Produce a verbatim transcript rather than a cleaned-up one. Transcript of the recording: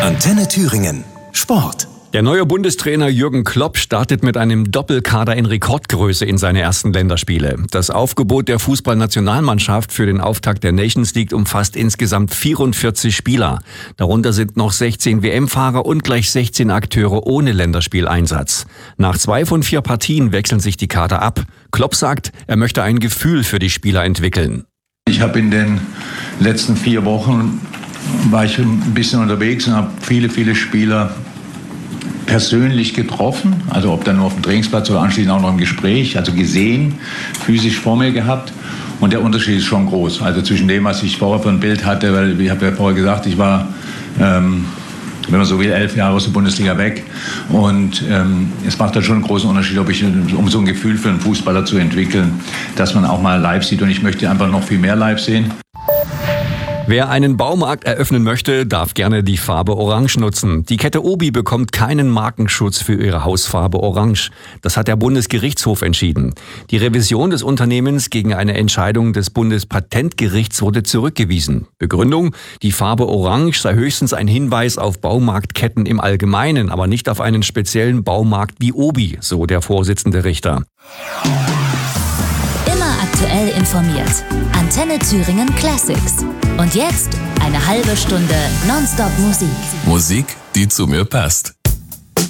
Antenne Thüringen. Sport. Der neue Bundestrainer Jürgen Klopp startet mit einem Doppelkader in Rekordgröße in seine ersten Länderspiele. Das Aufgebot der Fußballnationalmannschaft für den Auftakt der Nations League umfasst insgesamt vierundvierzig Spieler. Darunter sind noch sechzehn W M-Fahrer und gleich sechzehn Akteure ohne Länderspieleinsatz. Nach zwei von vier Partien wechseln sich die Kader ab. Klopp sagt, er möchte ein Gefühl für die Spieler entwickeln. Ich habe in den letzten vier Wochen war ich ein bisschen unterwegs und habe viele, viele Spieler persönlich getroffen, also ob dann nur auf dem Trainingsplatz oder anschließend auch noch im Gespräch, also gesehen, physisch vor mir gehabt. Und der Unterschied ist schon groß. Also zwischen dem, was ich vorher für ein Bild hatte, weil ich habe ja vorher gesagt, ich war, ähm, wenn man so will, elf Jahre aus der Bundesliga weg. Und ähm, es macht halt schon einen großen Unterschied, ob ich, um so ein Gefühl für einen Fußballer zu entwickeln, dass man auch mal live sieht. Und ich möchte einfach noch viel mehr live sehen. Wer einen Baumarkt eröffnen möchte, darf gerne die Farbe Orange nutzen. Die Kette Obi bekommt keinen Markenschutz für ihre Hausfarbe Orange. Das hat der Bundesgerichtshof entschieden. Die Revision des Unternehmens gegen eine Entscheidung des Bundespatentgerichts wurde zurückgewiesen. Begründung: Die Farbe Orange sei höchstens ein Hinweis auf Baumarktketten im Allgemeinen, aber nicht auf einen speziellen Baumarkt wie Obi, so der Vorsitzende Richter. Aktuell informiert. Antenne Thüringen Classics. Und jetzt eine halbe Stunde Nonstop Musik. Musik, die zu mir passt.